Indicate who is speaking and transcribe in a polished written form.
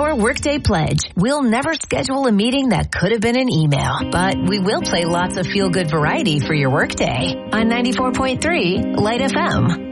Speaker 1: your Workday pledge. We'll never schedule a meeting that could have been an email, but we will play lots of feel-good variety for your Workday on 94.3 Light FM.